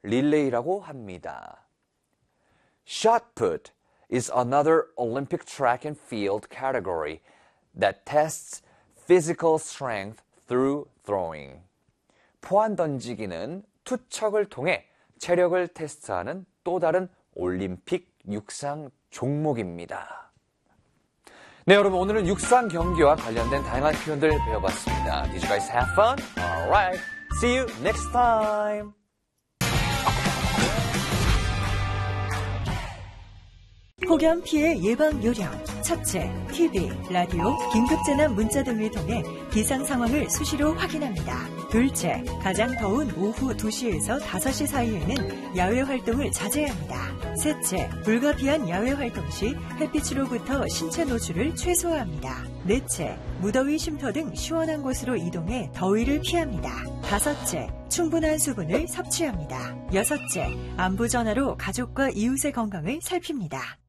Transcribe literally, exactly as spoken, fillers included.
릴레이라고 합니다. Shot put is another Olympic track and field category that tests physical strength through throwing. 포안 던지기는 투척을 통해 체력을 테스트하는 또 다른 올림픽 육상 종목입니다. 네, 여러분 오늘은 육상 경기와 관련된 다양한 표현들 배워봤습니다. Did you guys have fun? Alright, see you next time! 폭염 피해 예방 요령. 첫째, 티비, 라디오, 긴급재난 문자 등을 통해 기상 상황을 수시로 확인합니다. 둘째, 가장 더운 오후 두 시에서 다섯 시 사이에는 야외 활동을 자제합니다. 셋째, 불가피한 야외 활동 시 햇빛으로부터 신체 노출을 최소화합니다. 넷째, 무더위 쉼터 등 시원한 곳으로 이동해 더위를 피합니다. 다섯째, 충분한 수분을 섭취합니다. 여섯째, 안부 전화로 가족과 이웃의 건강을 살핍니다.